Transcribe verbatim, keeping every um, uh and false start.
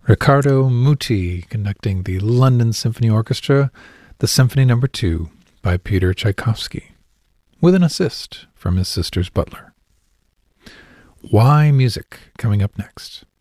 Riccardo Muti conducting the London Symphony Orchestra, the Symphony Number two by Peter Tchaikovsky, with an assist from his sister's butler. Why Music coming up next.